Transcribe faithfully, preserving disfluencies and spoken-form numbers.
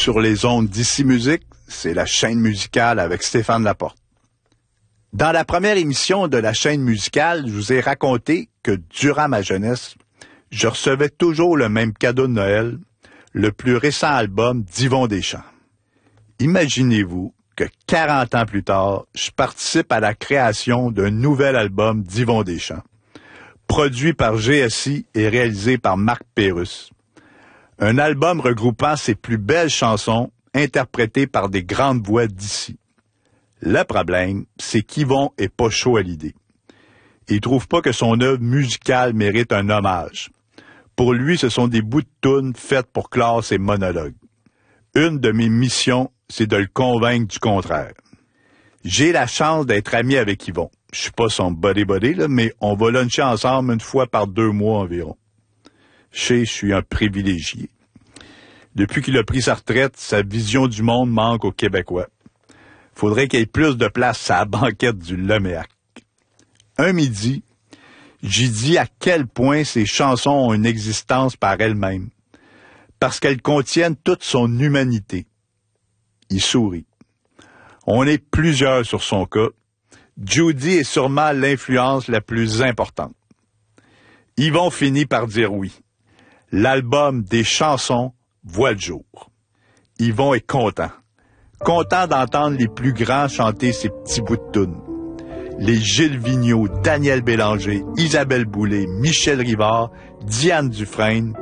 sur les ondes d'Ici Musique, c'est la chaîne musicale avec Stéphane Laporte. Dans la première émission de la chaîne musicale, je vous ai raconté que durant ma jeunesse, je recevais toujours le même cadeau de Noël, le plus récent album d'Yvon Deschamps. Imaginez-vous que quarante ans plus tard, je participe à la création d'un nouvel album d'Yvon Deschamps, produit par G S I et réalisé par Marc Pérusse. Un album regroupant ses plus belles chansons, interprétées par des grandes voix d'ici. Le problème, c'est qu'Yvon est pas chaud à l'idée. Il trouve pas que son œuvre musicale mérite un hommage. Pour lui, ce sont des bouts de tunes faites pour clore ses monologues. Une de mes missions, c'est de le convaincre du contraire. J'ai la chance d'être ami avec Yvon. Je suis pas son buddy-buddy, là, mais on va luncher ensemble une fois par deux mois environ. Je sais, je suis un privilégié. Depuis qu'il a pris sa retraite, sa vision du monde manque aux Québécois. Faudrait qu'il y ait plus de place à la banquette du Leméac. Un midi, j'ai dit à quel point ces chansons ont une existence par elles-mêmes, parce qu'elles contiennent toute son humanité. Il sourit. On est plusieurs sur son cas. Judy est sûrement l'influence la plus importante. Yvon finit par dire oui. L'album des chansons voit le jour. Yvon est content. Content d'entendre les plus grands chanter ces petits bouts de tunes. Les Gilles Vigneault, Daniel Bélanger, Isabelle Boulay, Michel Rivard, Diane Dufresne,